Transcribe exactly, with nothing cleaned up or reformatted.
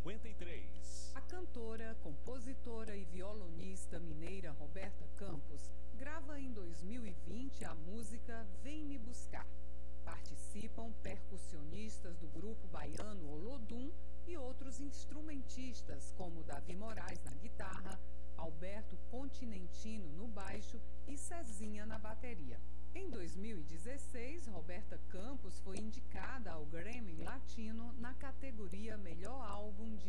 cinquenta e três. A cantora, compositora e violonista mineira Roberta Campos grava em dois mil e vinte a música Vem Me Buscar. Participam percussionistas do grupo baiano Olodum e outros instrumentistas como Davi Moraes na guitarra, Alberto Continentino no baixo e Cezinha na bateria. Em dois mil e dezesseis, Roberta Campos foi indicada ao Grammy Latino na categoria Melhor Álbum